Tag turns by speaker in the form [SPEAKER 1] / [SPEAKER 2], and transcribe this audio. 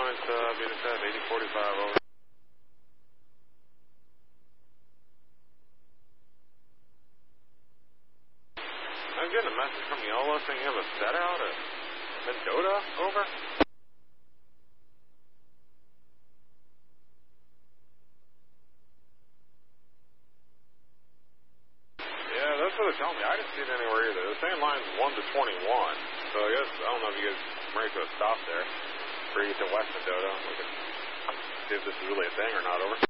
[SPEAKER 1] lines, BNSF 8045, over. I'm getting a message from YOLO saying you have a set out at Mendota, over. Yeah, that's what they're telling me. I didn't see it anywhere either. They're saying lines 1 to 21. So I guess, I don't know if you guys are ready to a stop there. Before you get to West Mendota. We can see if this is really a thing or not, over.